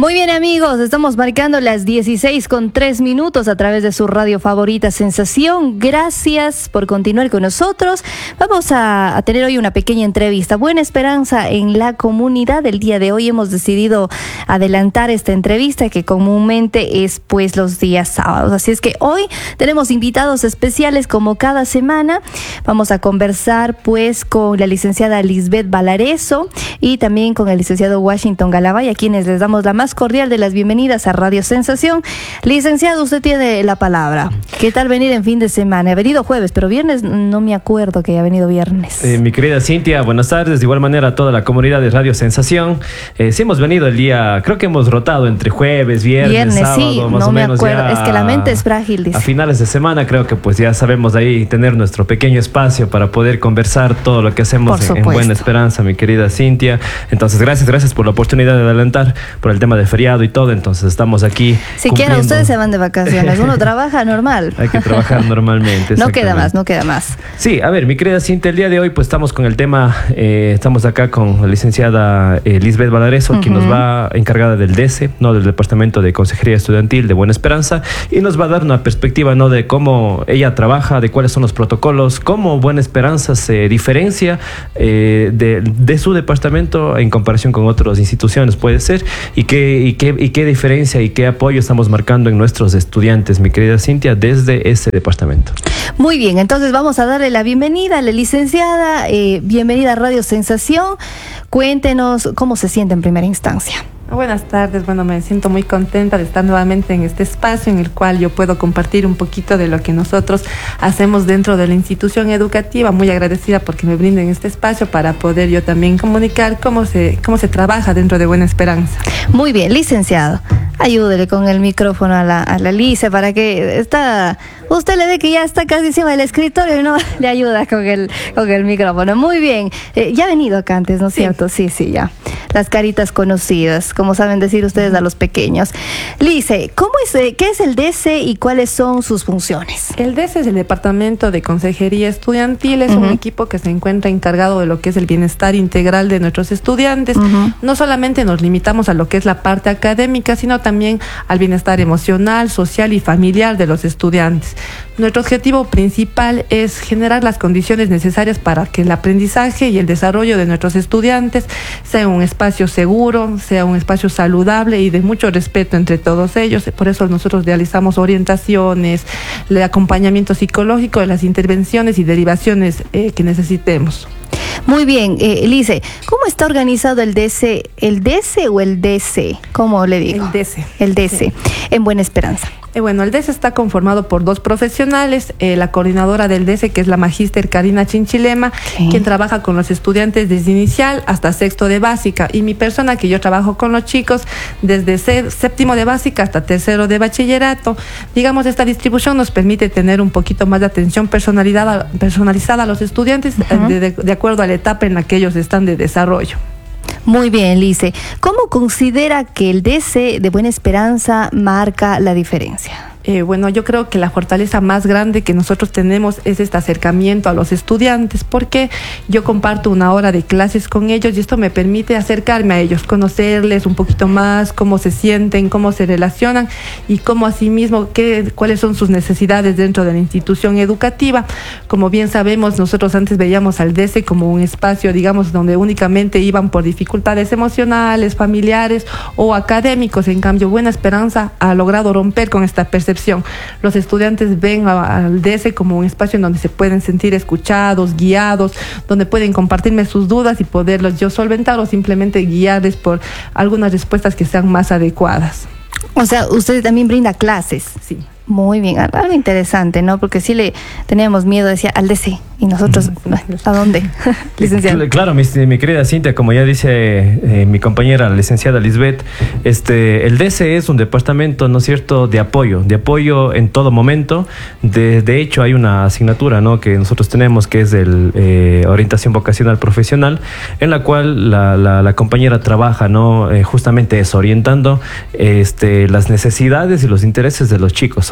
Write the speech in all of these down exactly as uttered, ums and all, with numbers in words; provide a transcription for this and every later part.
Muy bien, amigos, estamos marcando las dieciséis con tres minutos a través de su radio favorita Sensación. Gracias por continuar con nosotros. Vamos a, a tener hoy una pequeña entrevista. Buena esperanza en la comunidad. El día de hoy hemos decidido adelantar esta entrevista que comúnmente es pues los días sábados. Así es que hoy tenemos invitados especiales como cada semana. Vamos a conversar pues con la licenciada Lisbeth Valareso y también con el licenciado Washington Galavay, a quienes les damos la más cordial de las bienvenidas a Radio Sensación. Licenciado, usted tiene la palabra. ¿Qué tal venir en fin de semana? He venido jueves, pero viernes no me acuerdo que haya venido viernes. Eh, mi querida Cintia, buenas tardes. De igual manera a toda la comunidad de Radio Sensación. Eh, sí hemos venido el día, creo que hemos rotado entre jueves, viernes, viernes sábado, sí, más no o me menos. Acuerdo. Ya es que la mente es frágil, dice. A finales de semana creo que pues ya sabemos de ahí tener nuestro pequeño espacio para poder conversar todo lo que hacemos en, en Buena Esperanza, mi querida Cintia. Entonces, gracias, gracias por la oportunidad de adelantar por el tema de feriado y todo. Entonces, estamos aquí. Siquiera ustedes se van de vacaciones. Uno trabaja normal. Hay que trabajar normalmente. No queda más, no queda más. Sí, a ver, mi querida Cintia, el día de hoy pues estamos con el tema, eh, estamos acá con la licenciada eh, Lisbeth Valareso, uh-huh. quien nos va encargada del D E S E, ¿no? Del Departamento de Consejería Estudiantil de Buena Esperanza, y nos va a dar una perspectiva, ¿no? De cómo ella trabaja, de cuáles son los protocolos, cómo Buena Esperanza se diferencia eh, de, de su departamento en comparación con otras instituciones, puede ser, y qué, y qué, y qué diferencia y qué apoyo estamos marcando en nuestros estudiantes, mi querida Cintia, desde ese departamento. Muy bien, entonces vamos a darle la bienvenida a la licenciada. Eh, bienvenida a Radio Sensación. Cuéntenos cómo se siente en primera instancia. Buenas tardes, bueno, me siento muy contenta de estar nuevamente en este espacio en el cual yo puedo compartir un poquito de lo que nosotros hacemos dentro de la institución educativa. Muy agradecida porque me brinden este espacio para poder yo también comunicar cómo se, cómo se trabaja dentro de Buena Esperanza. Muy bien, licenciado, ayúdele con el micrófono a la, a la Lice para que está, usted le ve que ya está casi encima del escritorio y no le ayuda con el, con el micrófono. Muy bien, eh, ya ha venido acá antes, ¿no es sí. cierto? Sí, sí, ya. Las caritas conocidas, como saben decir ustedes a los pequeños. Lice, ¿cómo es, ¿qué es el D E S E y cuáles son sus funciones? El D E S E es el Departamento de Consejería Estudiantil, es uh-huh. un equipo que se encuentra encargado de lo que es el bienestar integral de nuestros estudiantes. Uh-huh. No solamente nos limitamos a lo que es la parte académica, sino también al bienestar emocional, social y familiar de los estudiantes. Nuestro objetivo principal es generar las condiciones necesarias para que el aprendizaje y el desarrollo de nuestros estudiantes sea un espacio seguro, sea un espacio saludable y de mucho respeto entre todos ellos. Por eso nosotros realizamos orientaciones, el acompañamiento psicológico de las intervenciones y derivaciones eh, que necesitemos. Muy bien, eh, Lice, ¿cómo está organizado el D E S E? ¿El D E S E o el D E S E? ¿Cómo le digo? El D E S E. El D E S E, sí. En Buena Esperanza. Eh, bueno, el D E S E está conformado por dos profesionales, eh, la coordinadora del D E S E, que es la magíster Karina Chinchilema, sí. quien trabaja con los estudiantes desde inicial hasta sexto de básica, y mi persona, que yo trabajo con los chicos desde séptimo de básica hasta tercero de bachillerato. Digamos, esta distribución nos permite tener un poquito más de atención personalizada, personalizada a los estudiantes uh-huh. de, de, de acuerdo a la etapa en la que ellos están de desarrollo. Muy bien, Lice. ¿Cómo considera que el D E S E de Buena Esperanza marca la diferencia? Eh, bueno, yo creo que la fortaleza más grande que nosotros tenemos es este acercamiento a los estudiantes, porque yo comparto una hora de clases con ellos y esto me permite acercarme a ellos, conocerles un poquito más, cómo se sienten, cómo se relacionan y cómo asimismo, qué, cuáles son sus necesidades dentro de la institución educativa. Como bien sabemos, nosotros antes veíamos al D E S E como un espacio, digamos, donde únicamente iban por dificultades emocionales, familiares o académicos. En cambio, Buena Esperanza ha logrado romper con esta percepción. Los estudiantes ven al D E S E como un espacio en donde se pueden sentir escuchados, guiados, donde pueden compartirme sus dudas y poderlos yo solventar o simplemente guiarles por algunas respuestas que sean más adecuadas. O sea, usted también brinda clases. Sí. Muy bien, algo interesante, ¿no? Porque sí le teníamos miedo, decía, al D E S E. Y nosotros, ¿a dónde? Licenciado. Claro, mi, mi querida Cintia, como ya dice eh, mi compañera, la licenciada Lisbeth, este, el D E S E es un departamento, ¿no es cierto?, de apoyo, de apoyo en todo momento. De, de hecho, hay una asignatura, ¿no?, que nosotros tenemos, que es el eh, orientación vocacional profesional, en la cual la, la, la compañera trabaja, ¿no?, eh, justamente eso, orientando este, las necesidades y los intereses de los chicos, sobre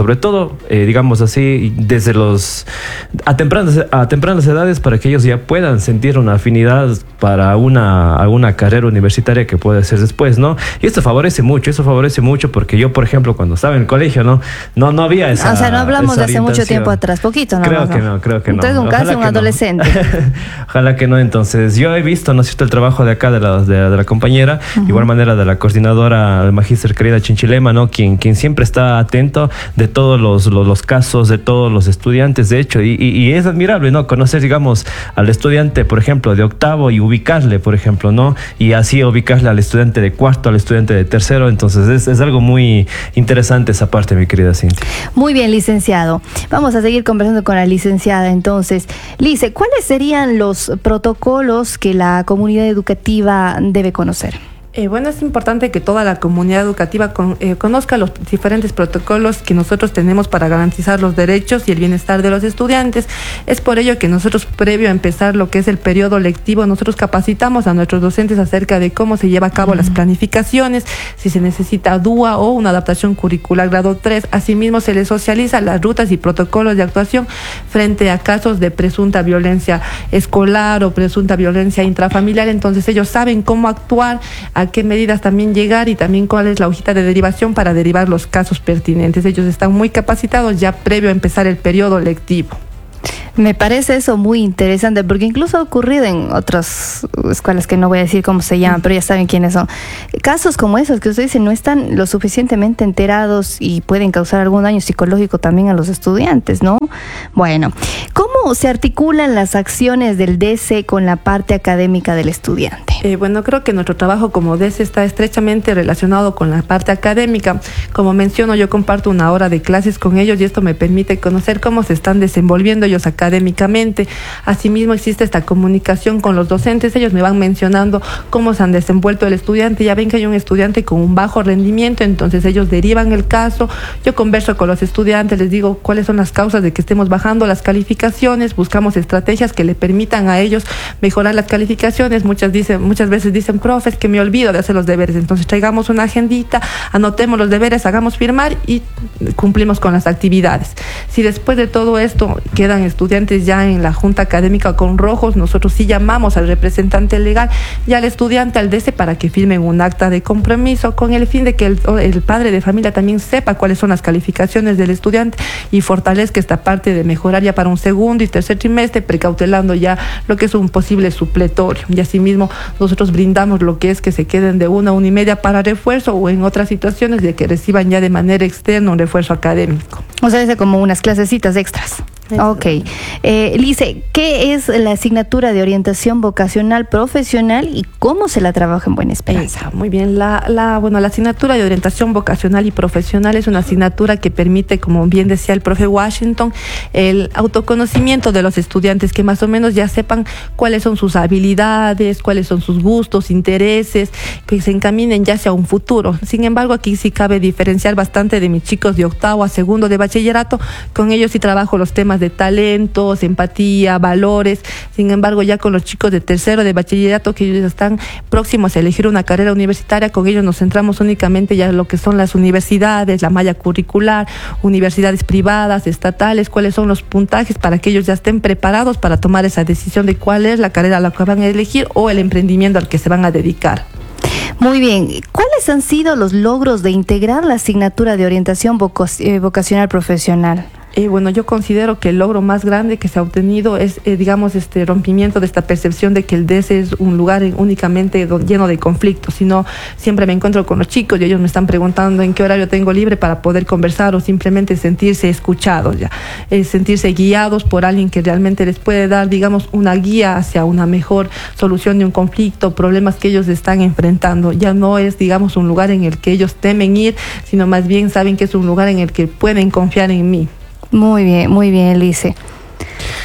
sobre todo, eh, digamos así, desde los a tempranas, a tempranas edades, para que ellos ya puedan sentir una afinidad para una, alguna carrera universitaria que puede ser después, ¿no? Y esto favorece mucho, eso favorece mucho, porque yo, por ejemplo, cuando estaba en el colegio, no, no, no había esa. O sea, no hablamos de hace mucho tiempo atrás, poquito, ¿no? Creo que no, creo que no. Entonces, un caso, un adolescente. No. Ojalá que no. Entonces, yo he visto, ¿no es cierto?, el trabajo de acá de la, de, de la compañera, uh-huh. igual manera de la coordinadora, el magíster querida Chinchilema, ¿no? Quien, quien siempre está atento de todos los, los, los casos, de todos los estudiantes, de hecho, y, y, y es admirable, ¿no? Conocer, digamos, al estudiante, por ejemplo, de octavo y ubicarle, por ejemplo, ¿no? Y así ubicarle al estudiante de cuarto, al estudiante de tercero. Entonces, es, es algo muy interesante esa parte, mi querida Cintia. Muy bien, licenciado. Vamos a seguir conversando con la licenciada. Entonces, Lice, ¿cuáles serían los protocolos que la comunidad educativa debe conocer? Eh, bueno, es importante que toda la comunidad educativa con, eh, conozca los diferentes protocolos que nosotros tenemos para garantizar los derechos y el bienestar de los estudiantes. Es por ello que nosotros, previo a empezar lo que es el periodo lectivo, nosotros capacitamos a nuestros docentes acerca de cómo se lleva a cabo uh-huh. las planificaciones, si se necesita D U A o una adaptación curricular grado tres. Asimismo, se les socializa las rutas y protocolos de actuación frente a casos de presunta violencia escolar o presunta violencia intrafamiliar. Entonces, ellos saben cómo actuar, a qué medidas también llegar y también cuál es la hojita de derivación para derivar los casos pertinentes. Ellos están muy capacitados ya previo a empezar el periodo lectivo. Me parece eso muy interesante, porque incluso ha ocurrido en otras escuelas que no voy a decir cómo se llaman, pero ya saben quiénes son. Casos como esos que ustedes dicen no están lo suficientemente enterados y pueden causar algún daño psicológico también a los estudiantes, ¿no? Bueno, ¿cómo se articulan las acciones del D E C E con la parte académica del estudiante? Eh, bueno, creo que nuestro trabajo como D E C E está estrechamente relacionado con la parte académica. Como menciono, yo comparto una hora de clases con ellos y esto me permite conocer cómo se están desenvolviendo ellos académicamente. Asimismo, existe esta comunicación con los docentes. Ellos me van mencionando cómo se han desenvuelto el estudiante. Ya ven que hay un estudiante con un bajo rendimiento, entonces ellos derivan el caso. Yo converso con los estudiantes, les digo cuáles son las causas de que estemos bajando las calificaciones. Buscamos estrategias que le permitan a ellos mejorar las calificaciones. Muchas dicen, muchas veces dicen, profes, que me olvido de hacer los deberes. Entonces traigamos una agendita, anotemos los deberes, hagamos firmar y cumplimos con las actividades. Si después de todo esto quedan estudiantes ya en la junta académica con rojos, nosotros sí llamamos al representante legal y al estudiante, al D E C E, para que firmen un acta de compromiso con el fin de que el, el padre de familia también sepa cuáles son las calificaciones del estudiante y fortalezca esta parte de mejorar ya para un segundo y tercer trimestre, precautelando ya lo que es un posible supletorio. Y asimismo, nosotros brindamos lo que es que se queden de una, una y media para refuerzo, o en otras situaciones de que reciban ya de manera externa un refuerzo académico. O sea, es como unas clasecitas extras. Ok. Eh, Lice, ¿qué es la asignatura de orientación vocacional profesional y cómo se la trabaja en Buena Esperanza? Eh, muy bien, la, la, bueno, la asignatura de orientación vocacional y profesional es una asignatura que permite, como bien decía el profe Washington, el autoconocimiento de los estudiantes, que más o menos ya sepan cuáles son sus habilidades, cuáles son sus gustos, intereses, que se encaminen ya hacia un futuro. Sin embargo, aquí sí cabe diferenciar bastante de mis chicos de octavo a segundo de bachillerato. Con ellos sí trabajo los temas de talentos, empatía, valores. Sin embargo, ya con los chicos de tercero de bachillerato, que ellos están próximos a elegir una carrera universitaria, con ellos nos centramos únicamente ya en lo que son las universidades, la malla curricular, universidades privadas, estatales, cuáles son los puntajes para que ellos ya estén preparados para tomar esa decisión de cuál es la carrera a la que van a elegir o el emprendimiento al que se van a dedicar. Muy bien, ¿cuáles han sido los logros de integrar la asignatura de orientación vocacional profesional? Eh, bueno, yo considero que el logro más grande que se ha obtenido es, eh, digamos, este rompimiento de esta percepción de que el D E C E es un lugar únicamente lleno de conflictos, sino siempre me encuentro con los chicos y ellos me están preguntando en qué horario tengo libre para poder conversar o simplemente sentirse escuchados, ya, eh, sentirse guiados por alguien que realmente les puede dar, digamos, una guía hacia una mejor solución de un conflicto, problemas que ellos están enfrentando. Ya no es, digamos, un lugar en el que ellos temen ir, sino más bien saben que es un lugar en el que pueden confiar en mí. Muy bien, muy bien, Lice.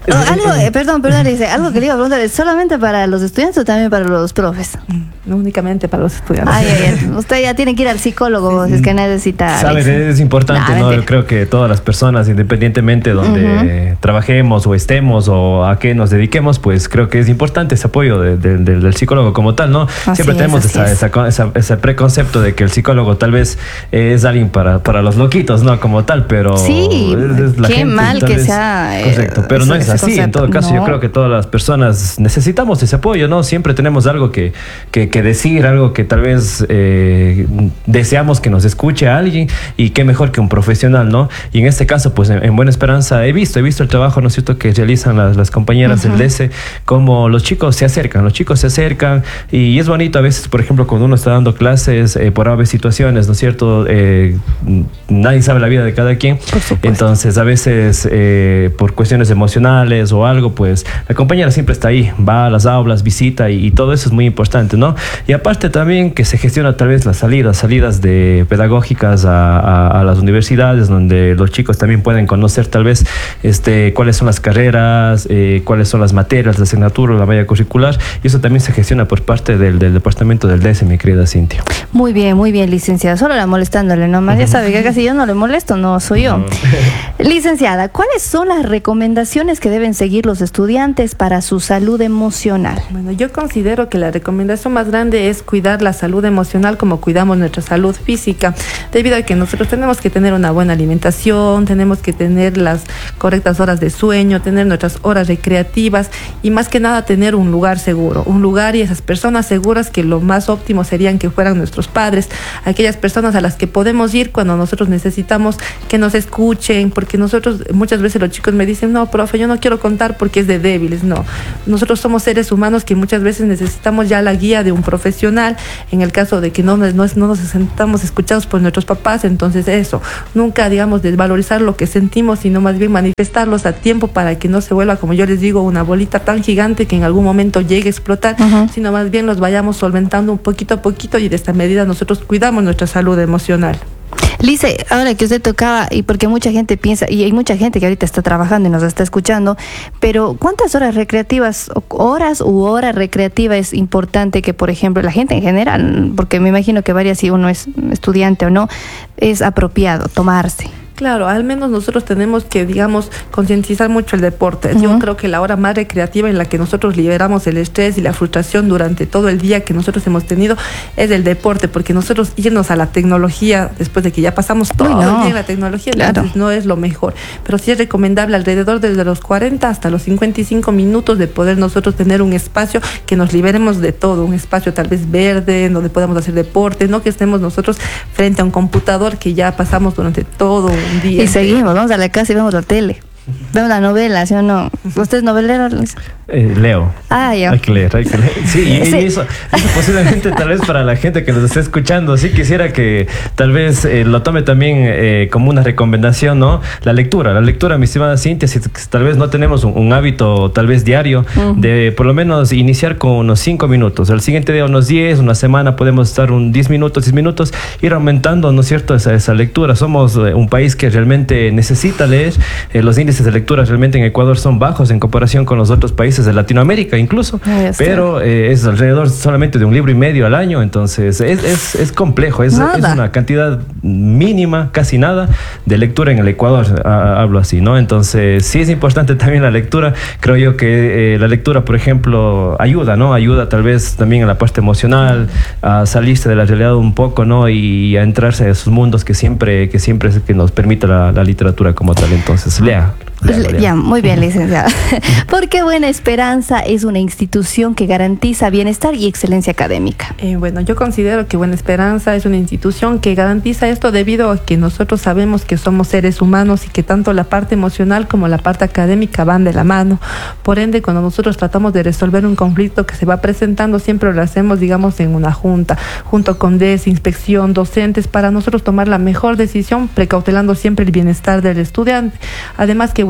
Oh, algo, eh, perdón, perdón, dice, algo que le iba a preguntar, ¿es solamente para los estudiantes o también para los profes? No únicamente para los estudiantes. Ay, ay, ay. Usted ya tiene que ir al psicólogo, sí, si es que necesita. Sabes, es importante, nah, ¿no? Yo creo que todas las personas, independientemente de donde uh-huh. trabajemos o estemos o a qué nos dediquemos, pues creo que es importante ese apoyo de, de, de, del psicólogo como tal, ¿no? Así Siempre es, tenemos esa, esa, esa, ese preconcepto de que el psicólogo tal vez es alguien para, para los loquitos, ¿no? Como tal, pero sí, es, es la qué gente, mal que vez, sea. Eh, correcto, pero no es así. Concepto. En todo caso, no. Yo creo que todas las personas necesitamos ese apoyo, ¿no? Siempre tenemos algo que, que, que decir, algo que tal vez eh, deseamos que nos escuche a alguien, y qué mejor que un profesional, ¿no? Y en este caso, pues en, en Buena Esperanza he visto, he visto el trabajo, ¿no es cierto?, que realizan las, las compañeras uh-huh. del D E S E, como los chicos se acercan, los chicos se acercan, y es bonito a veces, por ejemplo, cuando uno está dando clases, eh, por haber situaciones, ¿no es cierto?, eh, nadie sabe la vida de cada quien, entonces a veces eh, por cuestiones emocionales o algo, pues la compañera siempre está ahí, va a las aulas, visita, y, y todo eso es muy importante, ¿no? Y aparte también que se gestiona tal vez las salidas, salidas de pedagógicas a, a, a las universidades, donde los chicos también pueden conocer tal vez este, cuáles son las carreras, eh, cuáles son las materias, la asignatura, la malla curricular, y eso también se gestiona por parte del, del departamento del D E S E, mi querida Cintia. Muy bien, muy bien, licenciada. Solo la molestándole nomás, ya sabe que casi yo no le molesto, no soy yo. No. Licenciada, ¿cuáles son las recomendaciones que deben seguir los estudiantes para su salud emocional? Bueno, yo considero que la recomendación más grande es cuidar la salud emocional como cuidamos nuestra salud física, debido a que nosotros tenemos que tener una buena alimentación, tenemos que tener las correctas horas de sueño, tener nuestras horas recreativas y más que nada tener un lugar seguro, un lugar y esas personas seguras, que lo más óptimo serían que fueran nuestros padres, aquellas personas a las que podemos ir cuando nosotros necesitamos que nos escuchen, porque nosotros, muchas veces los chicos me dicen, no, profe, yo no quiero contar porque es de débiles. No, nosotros somos seres humanos que muchas veces necesitamos ya la guía de un profesional, en el caso de que no, no, no nos sentamos escuchados por nuestros papás. Entonces eso, nunca digamos desvalorizar lo que sentimos, sino más bien manifestarlos a tiempo para que no se vuelva, como yo les digo, una bolita tan gigante que en algún momento llegue a explotar, uh-huh. sino más bien los vayamos solventando un poquito a poquito, y de esta medida nosotros cuidamos nuestra salud emocional. Lice, ahora que usted tocaba, y porque mucha gente piensa, y hay mucha gente que ahorita está trabajando y nos está escuchando, pero ¿cuántas horas recreativas, horas u hora recreativa es importante que, por ejemplo, la gente en general, porque me imagino que varía si uno es estudiante o no, es apropiado tomarse? Claro, al menos nosotros tenemos que, digamos, concientizar mucho el deporte. Uh-huh. Yo creo que la hora más recreativa en la que nosotros liberamos el estrés y la frustración durante todo el día que nosotros hemos tenido es el deporte, porque nosotros irnos a la tecnología después de que ya pasamos todo Uy, no. el día en la tecnología, claro. entonces no es lo mejor. Pero sí es recomendable alrededor desde los cuarenta hasta los cincuenta y cinco minutos de poder nosotros tener un espacio que nos liberemos de todo, un espacio tal vez verde, donde podamos hacer deporte, no que estemos nosotros frente a un computador que ya pasamos durante todo un día. Y seguimos, vamos a la casa y vemos la tele. Vemos la novela, ¿sí o no? ¿Usted es novelero? Eh, leo. Ah, ya. Hay que leer, hay que leer. Sí, y, sí. y eso, eso posiblemente tal vez para la gente que nos esté escuchando, sí quisiera que tal vez eh, lo tome también eh, como una recomendación, ¿no? La lectura, la lectura, mi estimada Cintia, si tal vez no tenemos un, un hábito tal vez diario, uh-huh. de por lo menos iniciar con unos cinco minutos, al siguiente día unos diez, una semana podemos estar un diez minutos, diez minutos, ir aumentando, ¿no es cierto?, esa, esa lectura. Somos eh, un país que realmente necesita leer, eh, los índices de lectura realmente en Ecuador son bajos en comparación con los otros países de Latinoamérica incluso, pero eh, es alrededor solamente de un libro y medio al año, entonces es, es, es complejo, es, es una cantidad mínima, casi nada, de lectura en el Ecuador, a, hablo así, ¿no? Entonces sí es importante también la lectura. Creo yo que eh, la lectura, por ejemplo, ayuda, ¿no? Ayuda tal vez también en la parte emocional, a salirse de la realidad un poco, ¿no? Y a entrarse a esos mundos que siempre, que siempre es que nos permite la, la literatura como tal. Entonces, lea. Lea, lea. Ya, muy bien, licenciada. Porque Buena Esperanza es una institución que garantiza bienestar y excelencia académica. Eh, bueno, yo considero que Buena Esperanza es una institución que garantiza esto debido a que nosotros sabemos que somos seres humanos y que tanto la parte emocional como la parte académica van de la mano. Por ende, cuando nosotros tratamos de resolver un conflicto que se va presentando, siempre lo hacemos, digamos, en una junta, junto con D E S, inspección, docentes, para nosotros tomar la mejor decisión, precautelando siempre el bienestar del estudiante. Además que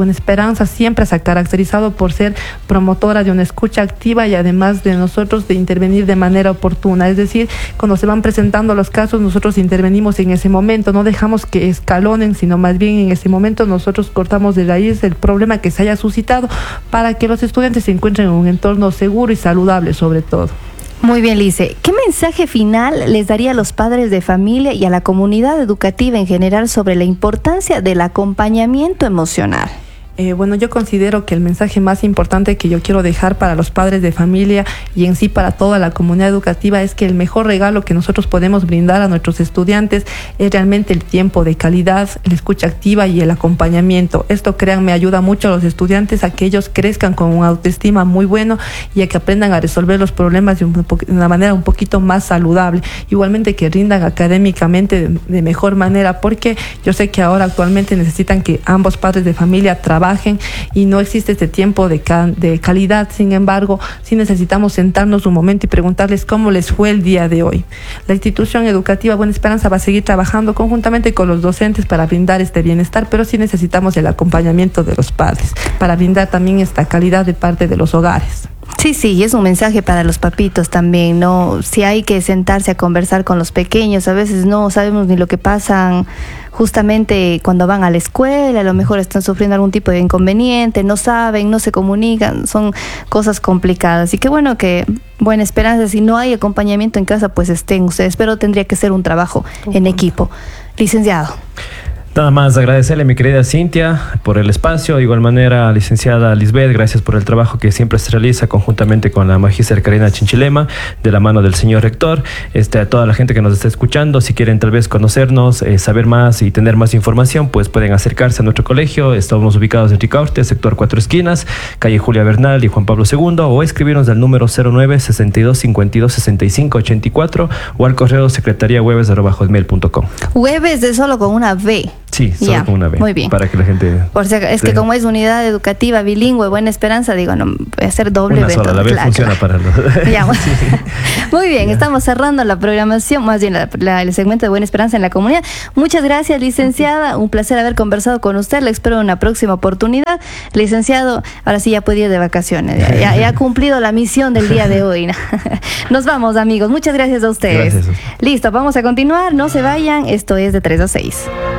Buena Esperanza siempre se ha caracterizado por ser promotora de una escucha activa y además de nosotros de intervenir de manera oportuna. Es decir, cuando se van presentando los casos, nosotros intervenimos en ese momento, no dejamos que escalonen, sino más bien en ese momento nosotros cortamos de raíz el problema que se haya suscitado para que los estudiantes se encuentren en un entorno seguro y saludable sobre todo. Muy bien, Lice. ¿Qué mensaje final les daría a los padres de familia y a la comunidad educativa en general sobre la importancia del acompañamiento emocional? Eh, bueno, yo considero que el mensaje más importante que yo quiero dejar para los padres de familia y en sí para toda la comunidad educativa es que el mejor regalo que nosotros podemos brindar a nuestros estudiantes es realmente el tiempo de calidad, la escucha activa y el acompañamiento. Esto, créanme, ayuda mucho a los estudiantes a que ellos crezcan con una autoestima muy buena y a que aprendan a resolver los problemas de, un de una manera un poquito más saludable. Igualmente que rindan académicamente de, de mejor manera, porque yo sé que ahora actualmente necesitan que ambos padres de familia trabajen y no existe este tiempo de, ca de calidad. Sin embargo, sí necesitamos sentarnos un momento y preguntarles cómo les fue el día de hoy. La institución educativa Buena Esperanza va a seguir trabajando conjuntamente con los docentes para brindar este bienestar, pero sí necesitamos el acompañamiento de los padres para brindar también esta calidad de parte de los hogares. Sí, sí, y es un mensaje para los papitos también, ¿no? Si hay que sentarse a conversar con los pequeños, a veces no sabemos ni lo que pasan justamente cuando van a la escuela, a lo mejor están sufriendo algún tipo de inconveniente, no saben, no se comunican, son cosas complicadas. Y qué bueno que Buena Esperanza, si no hay acompañamiento en casa, pues estén ustedes, pero tendría que ser un trabajo en equipo. Licenciado. Nada más agradecerle a mi querida Cintia por el espacio, de igual manera licenciada Lisbeth, gracias por el trabajo que siempre se realiza conjuntamente con la magíster Karina Chinchilema, de la mano del señor rector. Este, a toda la gente que nos está escuchando, si quieren tal vez conocernos, eh, saber más y tener más información, pues pueden acercarse a nuestro colegio. Estamos ubicados en Ricaurte, sector Cuatro Esquinas, calle Julia Bernal y Juan Pablo segundo, o escribirnos al número cero nueve, sesenta y dos, cincuenta y dos, sesenta y cinco, ochenta y cuatro o al correo secretariahueves arroba hotmail punto com. Hueves de solo con una V. Sí, solo ya, con una vez. Muy bien. Para que la gente... Por si, es que como es unidad educativa bilingüe, Buena Esperanza, digo, no, voy a hacer doble Una V. sola, todo, la vez claro, funciona claro. para los... Ya, bueno. Sí. Muy bien, Ya. Estamos cerrando la programación, más bien la, la, el segmento de Buena Esperanza en la comunidad. Muchas gracias, licenciada. Un placer haber conversado con usted. Le espero en una próxima oportunidad. Licenciado, ahora sí ya puede ir de vacaciones. Ya, ya, ya ha cumplido la misión del día de hoy. Nos vamos, amigos. Muchas gracias a ustedes. Gracias. Listo, vamos a continuar. No se vayan. Esto es de tres a seis.